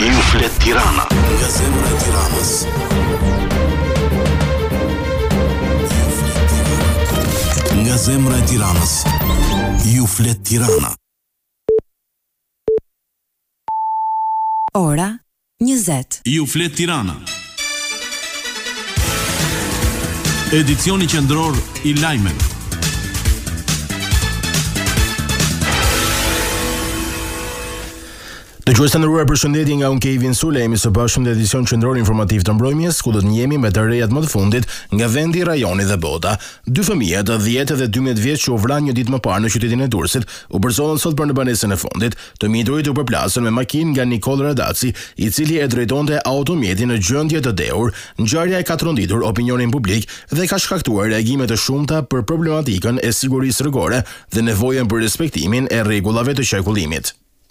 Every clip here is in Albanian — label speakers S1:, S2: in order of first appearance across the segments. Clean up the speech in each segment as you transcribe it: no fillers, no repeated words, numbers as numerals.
S1: Ju flet Tirana.
S2: Nga zemra e Tiranës. Nga zemra e Tiranës. Ju flet Tirana.
S3: Ora 20.
S4: Ju flet Tirana. Edicioni qendror i lajmeve. Dëgjues të nderuar, përshëndetje nga unë Kevin Sule, jemi së bashku në edicion qendror informativ të mbrojtjes, ku do të njihemi me të rejat më të fundit nga vendi, rajoni dhe bota. 2 fëmijë të 10 dhe 12 vjeç që u vranë një ditë më parë në qytetin e Durrësit, u përzonën sot për në banesën e fundit. Të miturit u përplasën me makinë nga Nikol Radaci, i cili e drejtonte automjetin në gjendje të dehur. Ngjarja e ka tronditur opinionin publik dhe ka shkaktuar reagime të shumta për problematikën e sigurisë rrugore dhe nevojën për respektimin e rregullave të qarkullimit.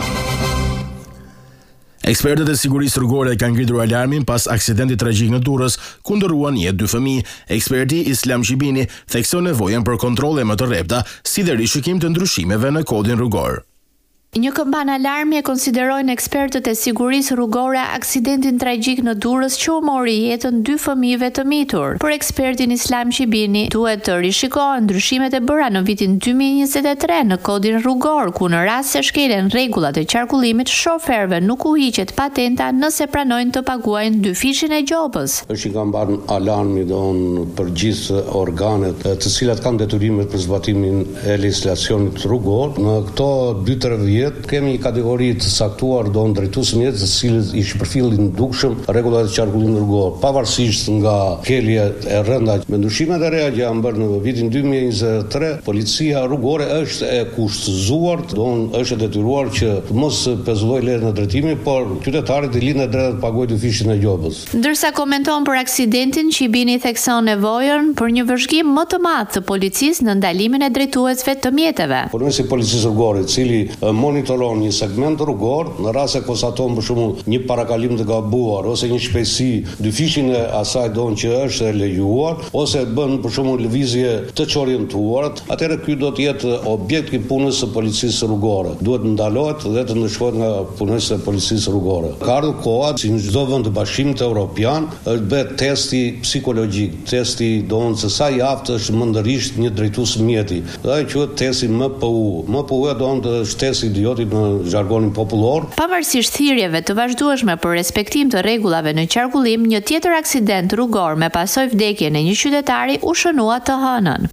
S4: Ekspertët e sigurisë rrugore kanë ngritur alarmin pas aksidentit tragjik në Durrës, ku ndërruan jetë 2 fëmijë. Eksperti Islam Shibini thekson nevojën për kontrolle më të rrepta, si dhe rishikim të ndryshimeve në kodin rrugor.
S5: Një këmban alarmi e konsiderojnë ekspertët e sigurisë rrugore aksidentin tragjik në Durrës që u mori jetën 2 fëmijëve të mitur. Për ekspertin Islam Shibini, duhet të rishikohen ndryshimet e bëra në vitin 2023 në kodin rrugor, ku në rast se shkelen rregullat e qarkullimit, shoferëve nuk u hiqet patenta nëse pranojnë të paguajnë 2 fishin e gjobës.
S6: Është një këmban alarmi për gjithë organet të cilat kanë detyrimet për zbatimin e legjislacionit rrugor. Në këto 2-3 vjet kemi një kategori të saktuar drejtues mjet, të cilët i shpërfillin dukshëm rregullat e qarkullimit rrugor, pavarësisht nga kelje e rënda. Me ndryshimet e reja që janë bërë në vitin 2023, policia rrugore është e kushtëzuar, është e detyruar që të mos pezullojë lejen e drejtimit, por qytetarit i linë drejt të pagojë 2 fishin e gjobës.
S5: Ndërsa komenton për aksidentin, Shibini thekson nevojën për një vëzhgim më të madh të policisë në ndalimin e drejtuesve të mjeteve.
S6: Punonjësi i policisë rrugore, i cili monitoron një segment rrugor, në rast se konstaton për shembull një parakalim të gabuar ose një shpejtësi 2 fishin e asaj që është e lejuar, ose bën për shembull lëvizje të çorientuar, atëherë ky do të jetë objekt i punës së policisë rrugore. Duhet ndalohet dhe të ndëshkohet nga punonjësit e policisë rrugore. Ka ardhur koha, si në çdo vend të Bashkimit Evropian, është bërë testi psikologjik, testi se sa i aftë është mendërisht një drejtues mjeti. Dhe ai quhet testi MPU. MPU është testi idiotit në zhargonin popullor.
S5: Pavarësisht thirrjeve të vazhdueshme për respektim të rregullave në qarkullim, një tjetër aksident rrugor me pasojë vdekjen e një qytetari u shënua të hënën.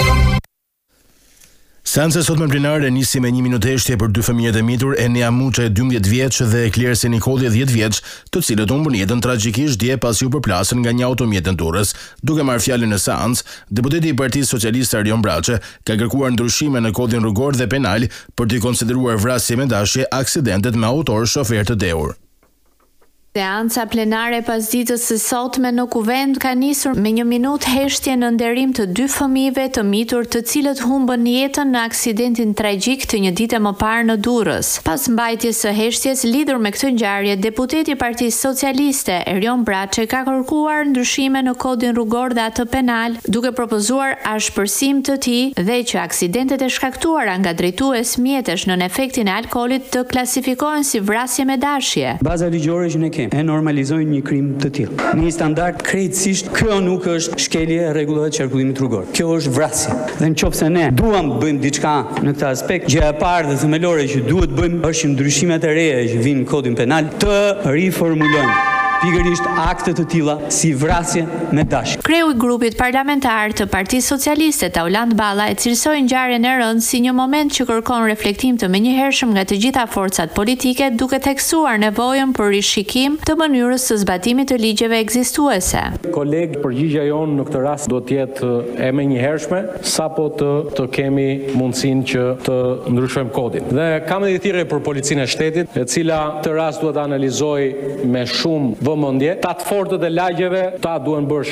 S4: Seanca sot me plenare nisi me 1 minutë heshtje për 2 fëmijët e mitur, Enea Muçe 12 vjeç dhe Klersi Nikolli 10 vjeç, të cilët u humbën jetën tragjikisht dje pasi u përplasën nga një automjet në Durrës. Duke marrë fjalën në seancë, deputeti i Partisë Socialiste Arion Braçe ka kërkuar ndryshime në kodin rrugor dhe penal për të konsideruar vrasje me dashje aksidentet me autor shofer të dehur.
S5: Seanca plenare pasdites së sotme në Kuvend ka nisur me 1 minutë heshtje në nderim të 2 fëmijëve të mitur, të cilët humbën jetën në aksidentin tragjik të një dite më parë në Durrës. Pas mbajtjes së heshtjes lidhur me këtë ngjarje, deputeti i Partisë Socialiste Arion Braçe ka kërkuar ndryshime në kodin rrugor dhe atë penal, duke propozuar ashpërsim të tij dhe që aksidentet e shkaktuara nga drejtues mjetesh nën efektin e alkoolit të klasifikohen si vrasje me dashje.
S7: Baza ligjore që ne kemi e normalizojnë një krim të tillë. Në një standard krejtësisht, kjo nuk është shkelje e rregullave të qarkullimit rrugor. Kjo është vrasje. Dhe nëse ne duam bëjmë diçka në këtë aspekt, gjëja e parë dhe themelore që duhet bëjmë është që ndryshimet e reja që vinë në kodin penal të riformulojnë pikërisht akte të tilla si vrasje me dashje.
S5: Kreu i grupit parlamentar të Partisë Socialiste Tauland Balla e cilësoi ngjarjen e rëndë si një moment që kërkon reflektim të menjëhershëm nga të gjitha forcat politike, duke theksuar nevojën për rishikim të mënyrës së zbatimit të ligjeve ekzistuese.
S8: Koleg, përgjigjja jonë në këtë rast do të jetë e menjëhershme sapo të kemi mundësinë që të ndryshojmë kodin. Dhe kam edhe thirrje për policinë e shtetit, e cila këtë rast duhet analizoj me shumë vëmendje. Ta të fortët e lagjeve, ta duhen bërë shembull gjithë.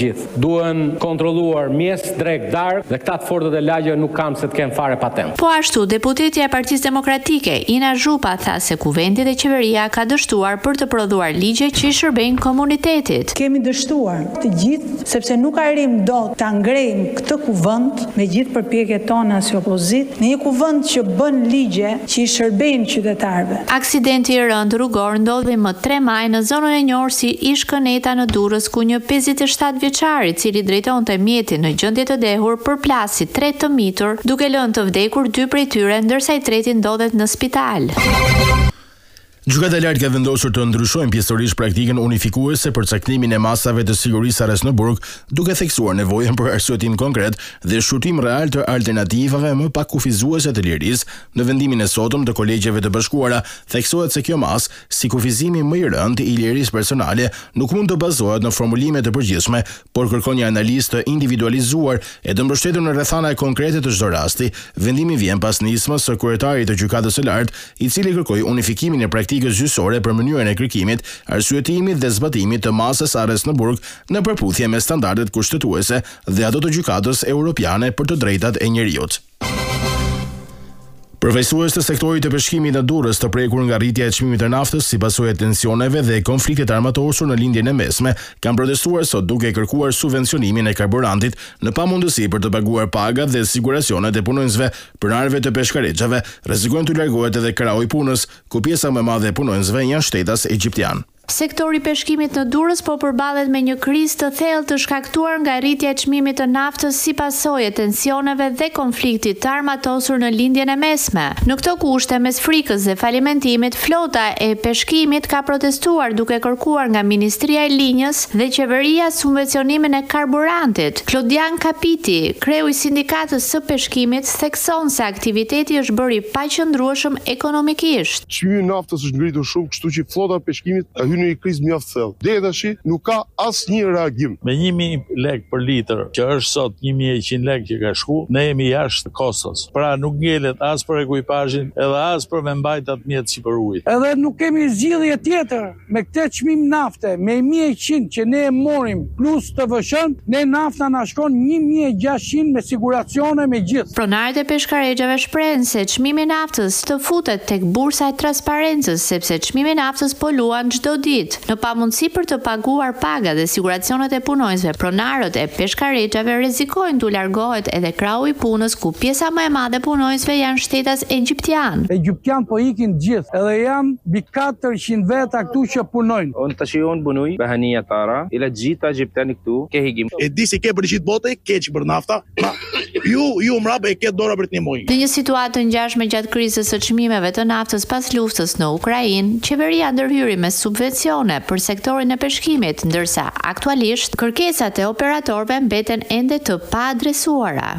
S8: gjithë. Duhen kontrolluar mjes, drek, darkë dhe këta të fortët e lagjeve nuk kam se të kenë fare patent.
S5: Po ashtu, deputetja e Partisë Demokratike, Ina Zhupa, tha se kuvendi dhe qeveria ka dështuar për të prodhuar ligje që i shërbejnë komunitetit.
S1: Kemi dështuar të gjithë, sepse nuk arrim dot ta ngrejmë këtë kuvend me gjithë përpjekjet tona si opozit, në një kuvend që bën ligje që i shërbejnë qytetarëve.
S5: Aksidenti i rënd rrugor ndodhi më 3 maj në zonën e njohur si Ish-Këneta në Durrës, ku një 57 vjeçar i cili drejtonte mjetin në gjendje të dehur përplasi 3 të mitur, duke lënë të vdekur 2 prej tyre, ndërsa i treti ndodhet në spital.
S4: Gjykata e lartë ka vendosur të ndryshojnë pjesërisht praktikën unifikuese për caktimin e masave të sigurisë arrest në burg, duke theksuar nevojën për arsyetim konkret dhe shqyrtim real të alternativave më pak kufizuese të lirisë. Në vendimin e sotëm të kolegjeve të bashkuara, theksohet se kjo masë, si kufizimi më i rënd i lirisë personale, nuk mund të bazohet në formulime të përgjithshme, por kërkon një analizë të individualizuar e të mbështetur në rrethana konkrete të çdo rasti. Vendimi vjen pas nismës së kryetarit të gjykatës së lartë, i cili kërkoi unifikimin e praktikës gjyqësore për mënyrën e kërkimit, arsyetimit dhe zbatimit të masës arrest në burg në përputhje me standardet kushtetuese dhe ato të gjykatës europiane për të drejtat e njerëzit. Përfaqësues të sektorit të peshkimit në Durrës të prekur nga rritja e çmimit të naftës si pasojë e tensioneve dhe konfliktit armatosur në lindjen e mesme, kanë protestuar sot duke kërkuar subvencionimin e karburantit në pamundësi për të paguar pagat dhe siguracionet e punonjësve. Pronarëve të peshkareçave rrezikojnë të largohet edhe krau i punës, ku pjesa më e madhe e punonjësve janë shtetas egjiptian.
S5: Sektori peshkimit në Durrës po përballet me një krizë të thellë të shkaktuar nga rritja e çmimit të naftës si pasojë e tensioneve dhe konfliktit të armatosur në lindjen e mesme. Në këto kushte, mes frikës dhe falimentimit, flota e peshkimit ka protestuar duke kërkuar nga Ministria e Linjës dhe qeveria subvencionimin e karburantit. Klodian Kapiti, kreu i sindikatës së peshkimit, thekson se aktiviteti është bërë i paqëndrueshëm ekonomikisht.
S3: Çmimi i naftës është ngritur shumë, kështu që flota e peshkimit në një krizë mjaft thellë. Deri tash nuk ka asnjë reagim.
S9: Me 1000 lekë për litër, që është sot 1100 lekë që ka shku, ne jemi jashtë kostos. Pra nuk ngjelet as për ekuipazhin, edhe as për me mbajt atë mjet si për ujë.
S10: Edhe nuk kemi zgjidhje tjetër me këtë çmim nafte, me 1100 që ne e morim plus të vëshën, ne nafta na shkon 1600 me siguracione me gjithë.
S5: Pronarët e peshkaregjave shprehen se çmimi i naftës të futet tek bursa e transparencës, sepse çmimi i naftës po luan çdo ditë. Në pamundësi për të paguar paga dhe siguracionet e punonjësve, pronarët e peshkaregjave rrezikojnë t'u largohet edhe krau i punës, ku pjesa më e madhe punonjësve janë shtetas egjiptian.
S10: Egjiptian po ikin gjithë, edhe janë mbi 400 veta këtu që punojnë.
S11: Unë tash punoj bahania tara, ila gjitha egjiptiani këtu ke higim.
S12: E di se ke për gjithë botë, ke që për nafta, ju mrapa e ke dora për të ndihmuar.
S5: Në një situatë të ngjashme gjatë krizës së çmimeve të naftës pas luftës në Ukrainë, qeveria ndërhyri me subvencione për sektorin e peshkimit, ndërsa aktualisht kërkesat e operatorëve mbeten ende të paadresuara.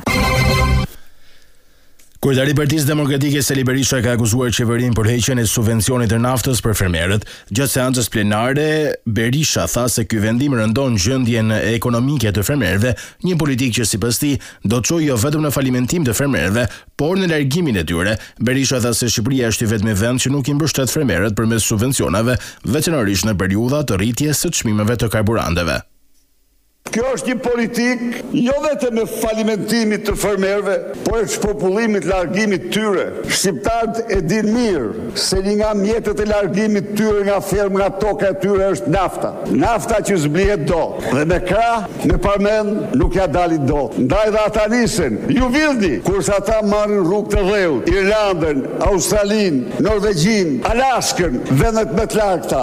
S4: Kryetari i Partisë Demokratike Sali Berisha ka akuzuar qeverinë për heqjen e subvencionit të naftës për fermerët. Gjatë seancës plenare, Berisha tha se ky vendim rëndon gjendjen ekonomike të fermerëve, një politikë që sipas tij do të çojë jo vetëm në falimentim të fermerëve, por në largimin e tyre. Berisha tha se Shqipëria është i vetmi vend që nuk i mbështet fermerët përmes subvencioneve, veçanërisht në periudha të rritjes së çmimeve të karburanteve.
S13: Kjo është një politikë jo vetëm e falimentimit të fermerëve, por e shpopullimit, largimit tyre. Shqiptarët e din mirë se një nga mjetet e largimit tyre nga fermë, nga toka e tyre është nafta. Nafta që zblihet dot. Dhe me krah, me parmen, nuk ja dalit dot. Ndaj dhe ata nisen, ju villni, kurse ata marrin rrugë të rrehut, Irlandën, Australinë, Norvegjin, Alaskën, vendet më të largëta.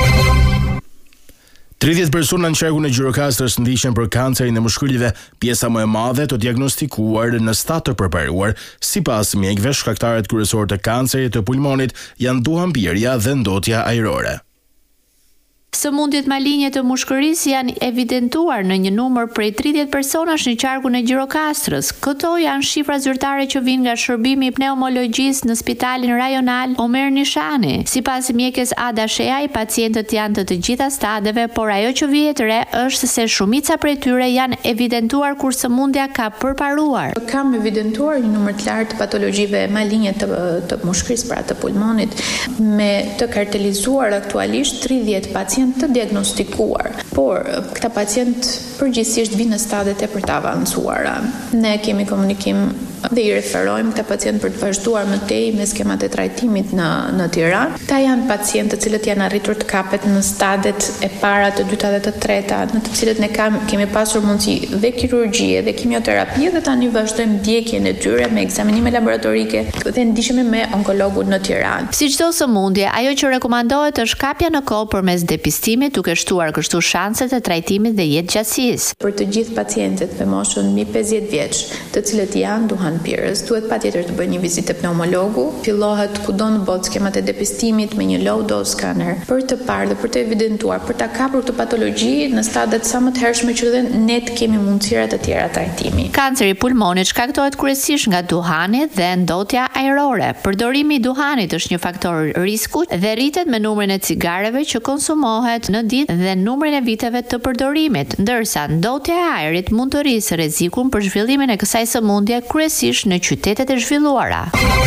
S4: 30 persona në qarkun e Gjirokastrës ndiqen për kancerin e mushkëllive, pjesa më e madhe të diagnostikuar në stad të përparuar. Sipas mjekëve, shkaktarët kryesorë të kancerit të pulmonit janë duhanpirja dhe ndotja ajrore.
S5: Sëmundjet malinje të mushkërisë janë evidentuar në një numër prej 30 personash në qarkun e Gjirokastrës. Këto janë shifra zyrtare që vijnë nga shërbimi i pneumologjisë në Spitalin Rajonal Omer Nishani. Sipas mjekes Ada Sheaj, pacientët janë të gjitha stadeve, por ajo që vjet re është se shumica prej tyre janë evidentuar kur sëmundja ka përparuar.
S14: Kam evidentuar një numër të lartë patologjive malinje të mushkërisë, pra të pulmonit, me të kartelizuar aktualisht 30 pacientë pacient të diagnostikuar, por këta pacient përgjithsisht vinë në stadet e për të avancuara. Ne kemi komunikim dhe i referojmë këta pacient për të vazhduar më tej me skemat e trajtimit në Tiranë. Ta janë pacientë të cilët janë arritur të kapet në stadet e para, të dyta dhe të treta, në të cilët ne kemi pasur mundësi dhe kirurgjie dhe kimioterapie dhe tani vazhdojmë ndjekjen e tyre me ekzaminime laboratorike dhe ndiqemi me onkologun në Tiranë.
S5: Si çdo sëmundje, ajo që rekomandohet është kapja në kohë përmes depistimit, duke shtuar kështu shanset e trajtimit dhe jetëgjatësisë.
S14: Për të gjithë pacientët me moshën mbi 50 vjeç, të cilët janë duhan pirës, duhet patjetër të bëjë një vizitë te pneumologu. Fillohet kudo në botë skemat e depistimit me një low dose scanner për të parë dhe për të evidentuar, për ta kapur këtë patologji në stadet sa më të hershme që dhe ne të kemi mundësira të tjera trajtimi.
S5: Kanceri pulmonit shkaktohet kryesisht nga duhani dhe ndotja ajrore. Përdorimi i duhanit është një faktor risku dhe rritet me numrin e cigareve që konsumohet në ditë dhe numrin e viteve të përdorimit, ndërsa ndotja e ajrit mund të rrisë rrezikun për zhvillimin e kësaj sëmundje kryesisht në qytetet e zhvilluara.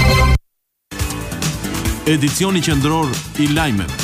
S2: Edicioni qendror i lajmeve.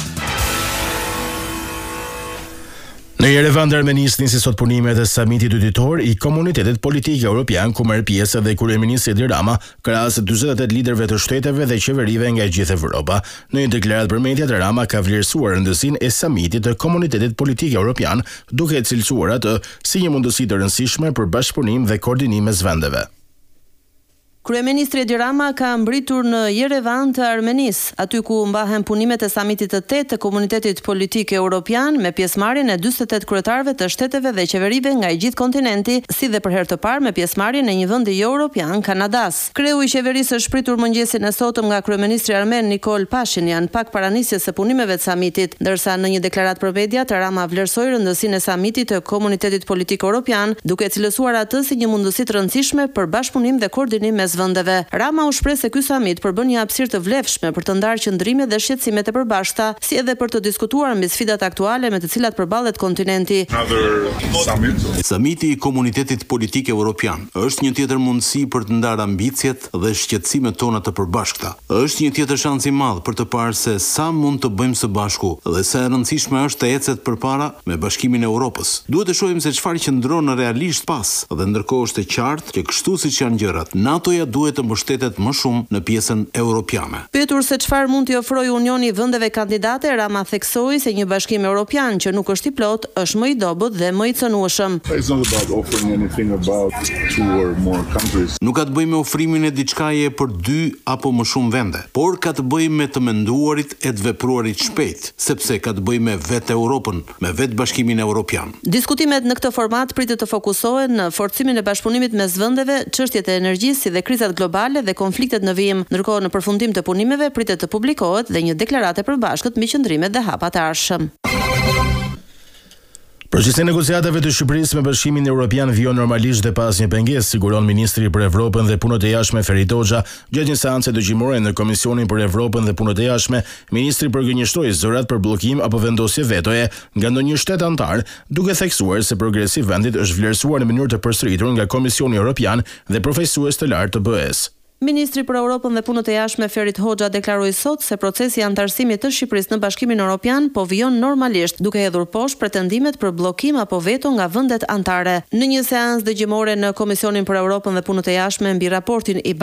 S4: Në Yerevan Armenisë nisi sot punimet e samitit dyditor i Komunitetit Politik Evropian, ku merr pjesë edhe kryeministri Edi Rama, krahas 48 liderëve të shteteve dhe qeverive nga gjithë Evropa. Në një deklaratë për mediat, Rama ka vlerësuar rëndësinë e samitit të Komunitetit Politik Evropian, duke e cilësuar atë si një mundësi të rëndësishme për bashkëpunim dhe koordinim mes vendeve.
S15: Kryeministri Edi Rama ka mbritur në Yerevan të Armenisë, aty ku mbahen punimet e samitit të 8 të Komunitetit Politik Evropian me pjesëmarrjen e 48 kryetarëve të shteteve dhe qeverive nga i gjithë kontinenti, si dhe për herë të parë me pjesëmarrjen e një vendi jo europian, Kanadas. Kreu i qeverisë është pritur mëngjesin e sotëm nga kryeministri armen Nikol Pashinyan, pak para nisjes së punimeve të samitit, ndërsa në një deklaratë për mediat, Rama vlerësoi rëndësinë e samitit të Komunitetit Politik Evropian, duke cilësuar atë si një mundësi të rëndësishme për bashkëpunim dhe koordinim mes vendeve. Rama u shpreh se ky samit përbën një hapësirë të vlefshme për të ndarë qëndrimet dhe shqetësimet e përbashkëta, si edhe për të diskutuar mbi sfidat aktuale me të cilat përballet kontinenti.
S2: Samiti i Komunitetit Politik Evropian është një tjetër mundësi për të ndarë ambicjet dhe shqetësimet tona të përbashkëta. Është një tjetër shans i madh për të parë se sa mund të bëjmë së bashku dhe sa e rëndësishme është të ecet përpara me Bashkimin e Europës. Duhet të shohim se çfarë qëndron realisht pas dhe ndërkohë është e qartë që kështu siç janë gjërat, NATO-ja duhet të mbështetet më shumë në pjesën europiane.
S15: Pyetur se çfarë mund t'i ofrojë Unioni vendeve kandidate, Rama theksoi se një bashkim europian që nuk është i plot është më i dobët dhe më i cënueshëm.
S2: Nuk ka të bëjë me ofrimin e diçkaje për 2 apo më shumë vende, por ka të bëjë me të menduarit e të vepruarit shpejt, sepse ka të bëjë me vetë Europën, me vetë Bashkimin Evropian.
S15: Diskutimet në këtë format pritet të fokusohen në forcimin e bashkëpunimit mes vendeve, çështjet e energjisë si dhe krizat globale dhe konfliktet në vijim, ndërkohë në përfundim të punimeve pritet të publikohet dhe një deklaratë e përbashkët mbi qëndrimet dhe hapat e ardhshëm.
S4: Procesi i negociatave të Shqipërisë me Bashkimin Evropian vjen normalisht dhe pas një pengesë, siguron ministri për Evropën dhe punët e jashtme Ferit Hoxha gjatë një seance dëgjimore në Komisionin për Evropën dhe punët e jashtme. Ministri përgënjeshtroi zërat për bllokim apo vendosje vetoje nga ndonjë shtet antar, duke theksuar se progresi i vendit është vlerësuar në mënyrë të përsëritur nga Komisioni Evropian dhe profesues të lartë të BE-s.
S15: Ministri për Europën dhe punët e jashtme Ferit Hoxha deklaroi sot se procesi i antarësimit të Shqipërisë në Bashkimin Evropian po vijon normalisht, duke hedhur poshtë pretendimet për bllokim apo veto nga vendet anëtare. Në një seancë dëgjimore në Komisionin për Europën dhe punët e jashtme mbi raportin i